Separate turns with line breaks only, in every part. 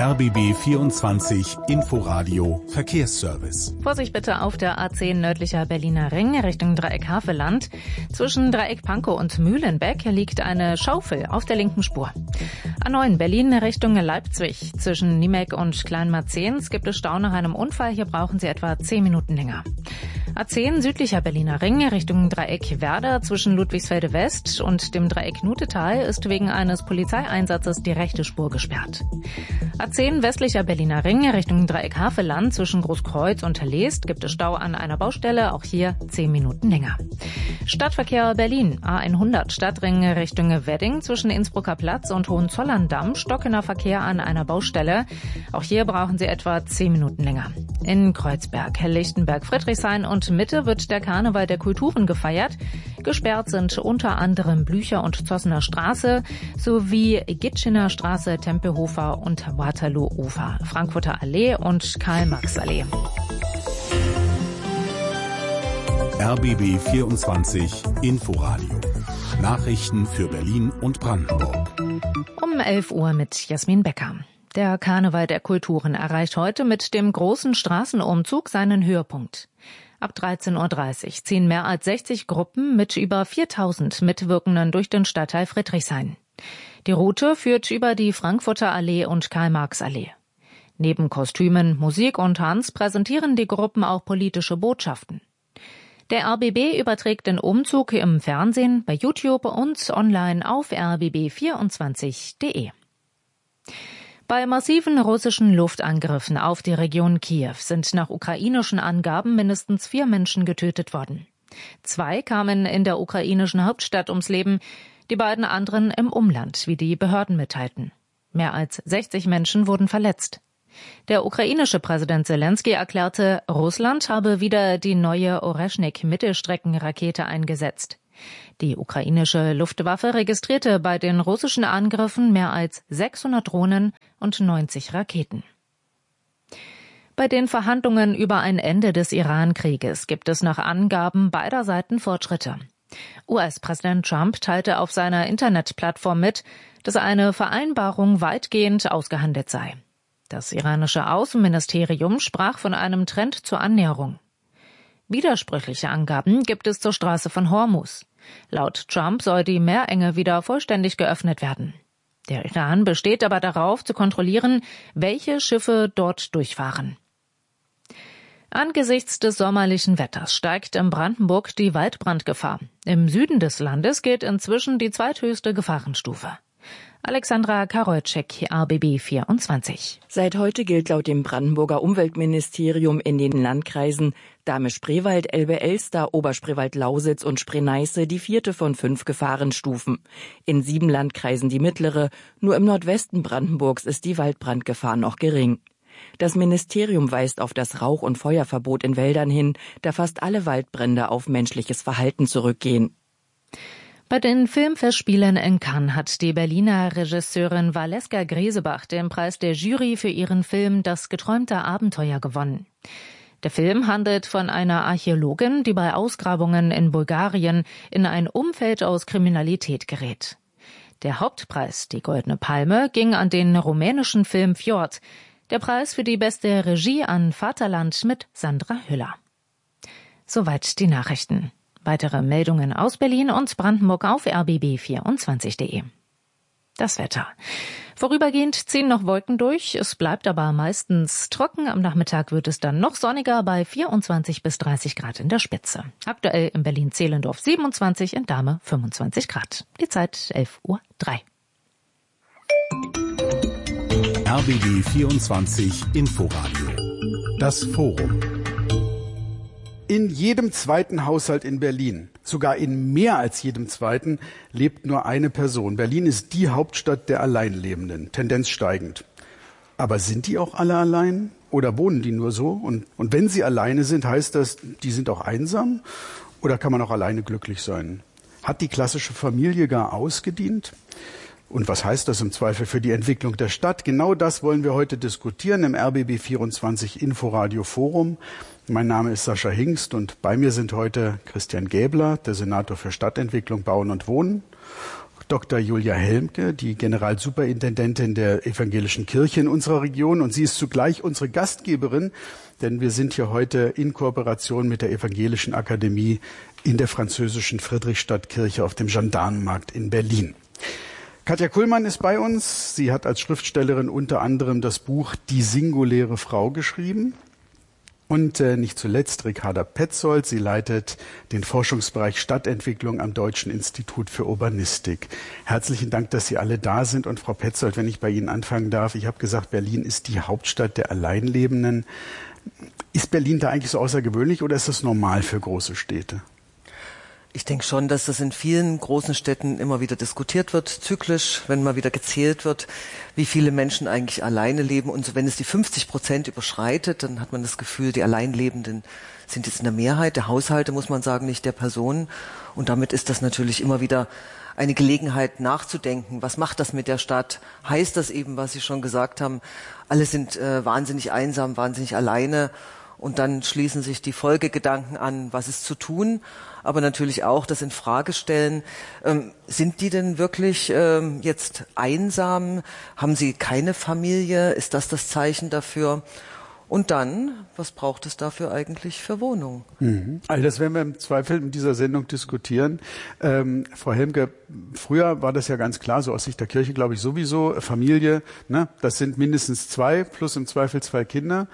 RBB 24 Inforadio Verkehrsservice.
Vorsicht bitte auf der A10 nördlicher Berliner Ring Richtung Dreieck Havelland. Zwischen Dreieck Pankow und Mühlenbeck liegt eine Schaufel auf der linken Spur. A9 Berlin Richtung Leipzig. Zwischen Niemek und Kleinmarzens gibt es Stau nach einem Unfall. Hier brauchen Sie etwa 10 Minuten länger. A10 südlicher Berliner Ring Richtung Dreieck Werder. Zwischen Ludwigsfelde West und dem Dreieck Nutetal ist wegen eines Polizeieinsatzes die rechte Spur gesperrt. A10 westlicher Berliner Ring Richtung Dreieck Havelland. Zwischen Großkreuz und Leest gibt es Stau an einer Baustelle. Auch hier 10 Minuten länger. Stadtverkehr Berlin. A100 Stadtring Richtung Wedding. Zwischen Innsbrucker Platz und Hohenzollern-Damm stockender Verkehr an einer Baustelle. Auch hier brauchen Sie etwa 10 Minuten länger. In Kreuzberg, Lichtenberg, Friedrichshain und Mitte wird der Karneval der Kulturen gefeiert. Gesperrt sind unter anderem Blücher und Zossener Straße sowie Gitschener Straße, Tempelhofer und Waterloo-Ufer, Frankfurter Allee und Karl-Marx-Allee.
RBB 24 Inforadio. Nachrichten für Berlin und Brandenburg.
Um 11 Uhr mit Jasmin Becker. Der Karneval der Kulturen erreicht heute mit dem großen Straßenumzug seinen Höhepunkt. Ab 13.30 Uhr ziehen mehr als 60 Gruppen mit über 4.000 Mitwirkenden durch den Stadtteil Friedrichshain. Die Route führt über die Frankfurter Allee und Karl-Marx-Allee. Neben Kostümen, Musik und Tanz präsentieren die Gruppen auch politische Botschaften. Der RBB überträgt den Umzug im Fernsehen, bei YouTube und online auf rbb24.de. Bei massiven russischen Luftangriffen auf die Region Kiew sind nach ukrainischen Angaben mindestens 4 Menschen getötet worden. 2 kamen in der ukrainischen Hauptstadt ums Leben, die beiden anderen im Umland, wie die Behörden mitteilten. Mehr als 60 Menschen wurden verletzt. Der ukrainische Präsident Selenskyj erklärte, Russland habe wieder die neue Oreschnik-Mittelstreckenrakete eingesetzt. Die ukrainische Luftwaffe registrierte bei den russischen Angriffen mehr als 600 Drohnen und 90 Raketen. Bei den Verhandlungen über ein Ende des Iran-Krieges gibt es nach Angaben beider Seiten Fortschritte. US-Präsident Trump teilte auf seiner Internetplattform mit, dass eine Vereinbarung weitgehend ausgehandelt sei. Das iranische Außenministerium sprach von einem Trend zur Annäherung. Widersprüchliche Angaben gibt es zur Straße von Hormuz. Laut Trump soll die Meerenge wieder vollständig geöffnet werden. Der Iran besteht aber darauf, zu kontrollieren, welche Schiffe dort durchfahren. Angesichts des sommerlichen Wetters steigt in Brandenburg die Waldbrandgefahr. Im Süden des Landes gilt inzwischen die zweithöchste Gefahrenstufe. Alexandra Karolczek, RBB 24.
Seit heute gilt laut dem Brandenburger Umweltministerium in den Landkreisen Dahme-Spreewald, Elbe-Elster, Oberspreewald-Lausitz und Spree-Neiße die 4. von 5 Gefahrenstufen. In 7 Landkreisen die mittlere, nur im Nordwesten Brandenburgs ist die Waldbrandgefahr noch gering. Das Ministerium weist auf das Rauch- und Feuerverbot in Wäldern hin, da fast alle Waldbrände auf menschliches Verhalten zurückgehen.
Bei den Filmfestspielen in Cannes hat die Berliner Regisseurin Valeska Gresebach den Preis der Jury für ihren Film Das geträumte Abenteuer gewonnen. Der Film handelt von einer Archäologin, die bei Ausgrabungen in Bulgarien in ein Umfeld aus Kriminalität gerät. Der Hauptpreis, die Goldene Palme, ging an den rumänischen Film Fjord. Der Preis für die beste Regie an Vaterland mit Sandra Hüller. Soweit die Nachrichten. Weitere Meldungen aus Berlin und Brandenburg auf rbb24.de. Das Wetter. Vorübergehend ziehen noch Wolken durch, es bleibt aber meistens trocken. Am Nachmittag wird es dann noch sonniger bei 24 bis 30 Grad in der Spitze. Aktuell in Berlin-Zehlendorf 27, in Dahme 25 Grad. Die Zeit 11:03 Uhr.
RBB 24 Inforadio. Das Forum.
In jedem zweiten Haushalt in Berlin, sogar in mehr als jedem zweiten, lebt nur eine Person. Berlin ist die Hauptstadt der Alleinlebenden, Tendenz steigend. Aber sind die auch alle allein oder wohnen die nur so? Und wenn sie alleine sind, heißt das, die sind auch einsam? Oder kann man auch alleine glücklich sein? Hat die klassische Familie gar ausgedient? Und was heißt das im Zweifel für die Entwicklung der Stadt? Genau das wollen wir heute diskutieren im RBB 24 Inforadio Forum. Mein Name ist Sascha Hingst und bei mir sind heute Christian Gäbler, der Senator für Stadtentwicklung, Bauen und Wohnen, Dr. Julia Helmke, die Generalsuperintendentin der Evangelischen Kirche in unserer Region. Und sie ist zugleich unsere Gastgeberin, denn wir sind hier heute in Kooperation mit der Evangelischen Akademie in der französischen Friedrichstadtkirche auf dem Gendarmenmarkt in Berlin. Katja Kuhlmann ist bei uns. Sie hat als Schriftstellerin unter anderem das Buch Die singuläre Frau geschrieben. Und nicht zuletzt Ricarda Petzold. Sie leitet den Forschungsbereich Stadtentwicklung am Deutschen Institut für Urbanistik. Herzlichen Dank, dass Sie alle da sind. Und Frau Petzold, wenn ich bei Ihnen anfangen darf, ich habe gesagt, Berlin ist die Hauptstadt der Alleinlebenden. Ist Berlin da eigentlich so außergewöhnlich oder ist das normal für große Städte?
Ich denke schon, dass das in vielen großen Städten immer wieder diskutiert wird, zyklisch, wenn mal wieder gezählt wird, wie viele Menschen eigentlich alleine leben. Und wenn es die 50% überschreitet, dann hat man das Gefühl, die Alleinlebenden sind jetzt in der Mehrheit der Haushalte, muss man sagen, nicht der Personen. Und damit ist das natürlich immer wieder eine Gelegenheit nachzudenken. Was macht das mit der Stadt? Heißt das eben, was Sie schon gesagt haben, alle sind wahnsinnig einsam, wahnsinnig alleine? Und dann schließen sich die Folgegedanken an, was ist zu tun, aber natürlich auch das in Frage stellen. Sind die denn wirklich jetzt einsam? Haben sie keine Familie? Ist das das Zeichen dafür? Und dann, was braucht es dafür eigentlich für Wohnungen?
All das werden wir im Zweifel in dieser Sendung diskutieren. Frau Helmke, früher war das ja ganz klar, so aus Sicht der Kirche, glaube ich, sowieso, Familie, ne, das sind mindestens 2 plus im Zweifel 2 Kinder.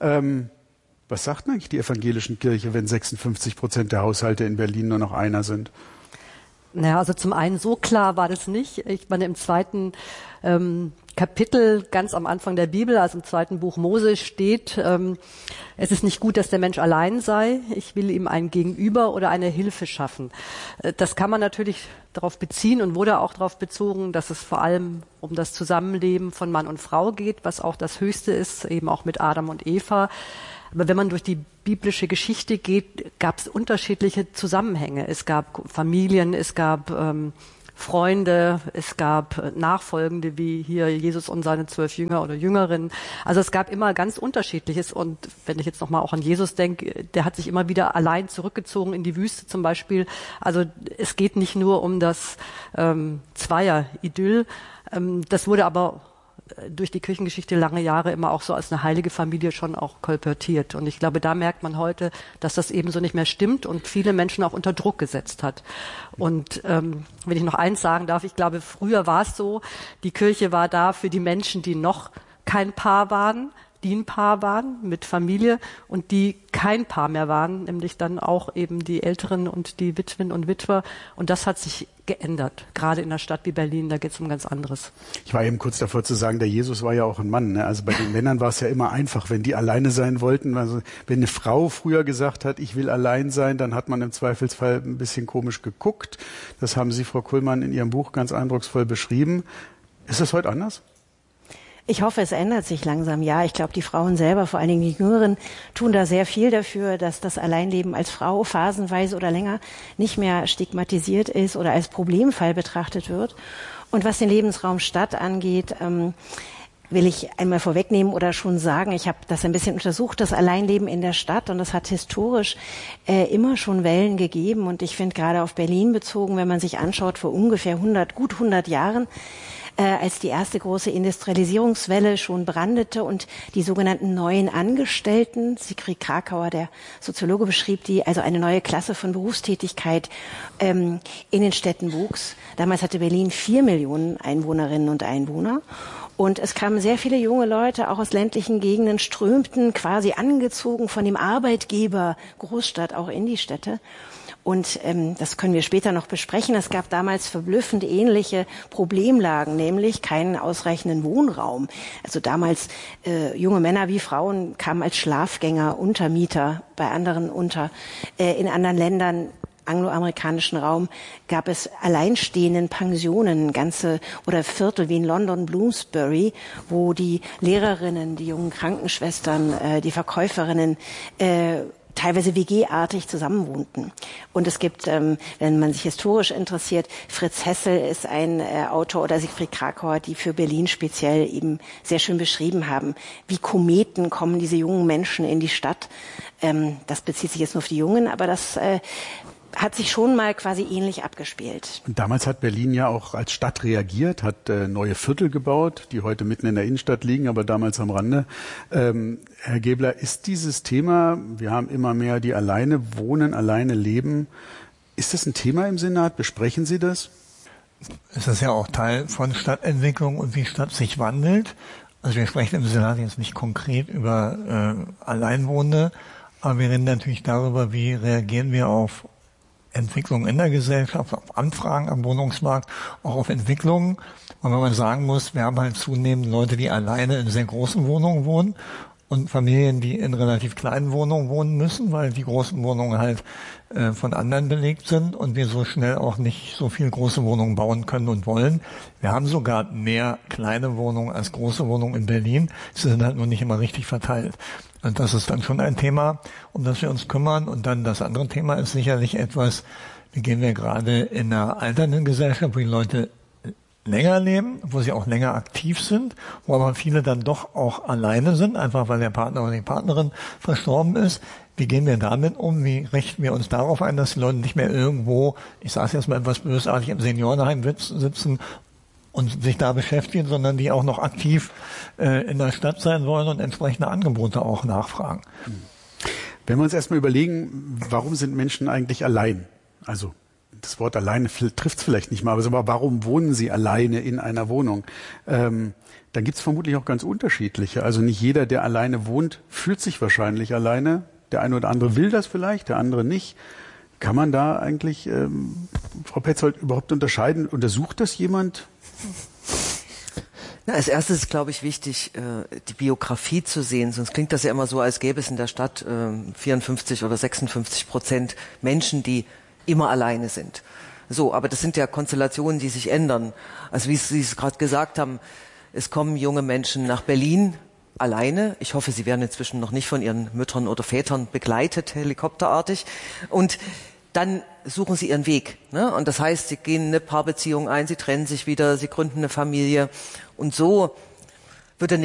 Was sagt eigentlich die evangelischen Kirche, wenn 56% der Haushalte in Berlin nur noch einer sind?
Naja, also zum einen so klar war das nicht. Ich meine, im 2. Kapitel, ganz am Anfang der Bibel, also im 2. Buch Mose steht, es ist nicht gut, dass der Mensch allein sei. Ich will ihm ein Gegenüber oder eine Hilfe schaffen. Das kann man natürlich darauf beziehen und wurde auch darauf bezogen, dass es vor allem um das Zusammenleben von Mann und Frau geht, was auch das Höchste ist, eben auch mit Adam und Eva. Aber wenn man durch die biblische Geschichte geht, gab es unterschiedliche Zusammenhänge. Es gab Familien, es gab Freunde, es gab Nachfolgende wie hier Jesus und seine 12 Jünger oder Jüngerinnen. Also es gab immer ganz Unterschiedliches. Und wenn ich jetzt nochmal auch an Jesus denke, der hat sich immer wieder allein zurückgezogen in die Wüste zum Beispiel. Also es geht nicht nur um das Zweier-Idyll. Das wurde aber durch die Kirchengeschichte lange Jahre immer auch so als eine heilige Familie schon auch kolportiert. Und ich glaube, da merkt man heute, dass das eben so nicht mehr stimmt und viele Menschen auch unter Druck gesetzt hat. Und wenn ich noch eins sagen darf, ich glaube, früher war es so, die Kirche war da für die Menschen, die noch kein Paar waren, die ein Paar waren mit Familie und die kein Paar mehr waren, nämlich dann auch eben die Älteren und die Witwen und Witwer. Und das hat sich geändert, gerade in einer Stadt wie Berlin, da geht es um ganz anderes.
Ich war eben kurz davor zu sagen, der Jesus war ja auch ein Mann. Ne? Also bei den Männern war es ja immer einfach, wenn die alleine sein wollten. Also wenn eine Frau früher gesagt hat, ich will allein sein, dann hat man im Zweifelsfall ein bisschen komisch geguckt. Das haben Sie, Frau Kuhlmann, in Ihrem Buch ganz eindrucksvoll beschrieben. Ist das heute anders?
Ich hoffe, es ändert sich langsam. Ja, ich glaube, die Frauen selber, vor allen Dingen die Jüngeren, tun da sehr viel dafür, dass das Alleinleben als Frau phasenweise oder länger nicht mehr stigmatisiert ist oder als Problemfall betrachtet wird. Und was den Lebensraum Stadt angeht, will ich einmal vorwegnehmen oder schon sagen, ich habe das ein bisschen untersucht, das Alleinleben in der Stadt, und das hat historisch immer schon Wellen gegeben. Und ich finde, gerade auf Berlin bezogen, wenn man sich anschaut, vor ungefähr gut 100 Jahren, als die erste große Industrialisierungswelle schon brandete und die sogenannten neuen Angestellten, Sigrid Krakauer, der Soziologe, beschrieb die, also eine neue Klasse von Berufstätigkeit in den Städten wuchs. Damals hatte Berlin 4 Millionen Einwohnerinnen und Einwohner. Und es kamen sehr viele junge Leute, auch aus ländlichen Gegenden, strömten quasi angezogen von dem Arbeitgeber Großstadt auch in die Städte. Und das können wir später noch besprechen. Es gab damals verblüffend ähnliche Problemlagen, nämlich keinen ausreichenden Wohnraum. Also damals junge Männer wie Frauen kamen als Schlafgänger, Untermieter bei anderen unter. In anderen Ländern, angloamerikanischen Raum, gab es alleinstehenden Pensionen, ganze oder Viertel wie in London, Bloomsbury, wo die Lehrerinnen, die jungen Krankenschwestern, die Verkäuferinnen teilweise WG-artig zusammenwohnten. Und es gibt, wenn man sich historisch interessiert, Fritz Hessel ist ein Autor, oder Sigrid Krakauer, die für Berlin speziell eben sehr schön beschrieben haben, wie Kometen kommen diese jungen Menschen in die Stadt. Das bezieht sich jetzt nur auf die Jungen, aber das hat sich schon mal quasi ähnlich abgespielt.
Und damals hat Berlin ja auch als Stadt reagiert, hat neue Viertel gebaut, die heute mitten in der Innenstadt liegen, aber damals am Rande. Herr Gebler, ist dieses Thema, wir haben immer mehr, die alleine wohnen, alleine leben, ist das ein Thema im Senat? Besprechen Sie das?
Es ist ja auch Teil von Stadtentwicklung und wie Stadt sich wandelt. Also wir sprechen im Senat jetzt nicht konkret über Alleinwohnende, aber wir reden natürlich darüber, wie reagieren wir auf Entwicklungen in der Gesellschaft, auf Anfragen am Wohnungsmarkt, auch auf Entwicklungen. Und wenn man sagen muss, wir haben halt zunehmend Leute, die alleine in sehr großen Wohnungen wohnen und Familien, die in relativ kleinen Wohnungen wohnen müssen, weil die großen Wohnungen halt von anderen belegt sind und wir so schnell auch nicht so viel große Wohnungen bauen können und wollen. Wir haben sogar mehr kleine Wohnungen als große Wohnungen in Berlin. Sie sind halt nur nicht immer richtig verteilt. Und das ist dann schon ein Thema, um das wir uns kümmern. Und dann das andere Thema ist sicherlich etwas, wie gehen wir gerade in einer alternden Gesellschaft, wo die Leute länger leben, wo sie auch länger aktiv sind, wo aber viele dann doch auch alleine sind, einfach weil der Partner oder die Partnerin verstorben ist. Wie gehen wir damit um? Wie richten wir uns darauf ein, dass die Leute nicht mehr irgendwo, ich sage es jetzt mal etwas bösartig, im Seniorenheim sitzen und sich da beschäftigen, sondern die auch noch aktiv in der Stadt sein wollen und entsprechende Angebote auch nachfragen.
Wenn wir uns erstmal überlegen, warum sind Menschen eigentlich allein? Also das Wort alleine trifft es vielleicht nicht mal, aber warum wohnen sie alleine in einer Wohnung? Dann gibt es vermutlich auch ganz unterschiedliche. Also nicht jeder, der alleine wohnt, fühlt sich wahrscheinlich alleine. Der eine oder andere will das vielleicht, der andere nicht. Kann man da eigentlich, Frau Petzold, überhaupt unterscheiden? Untersucht das jemand?
Na, als erstes ist, glaube ich, wichtig, die Biografie zu sehen. Sonst klingt das ja immer so, als gäbe es in der Stadt 54 oder 56% Menschen, die immer alleine sind. So, aber das sind ja Konstellationen, die sich ändern. Also wie Sie es gerade gesagt haben, es kommen junge Menschen nach Berlin alleine. Ich hoffe, sie werden inzwischen noch nicht von ihren Müttern oder Vätern begleitet, helikopterartig. Und dann suchen sie ihren Weg. Ne? Und das heißt, sie gehen eine Paarbeziehung ein, sie trennen sich wieder, sie gründen eine Familie. Und so